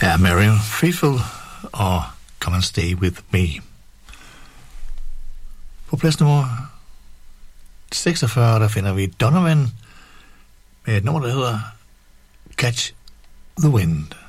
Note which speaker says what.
Speaker 1: er Marianne Faithfull og Come and Stay With Me. På plads nummer 46, der finder vi Donovan med et nummer, der hedder Catch the Wind.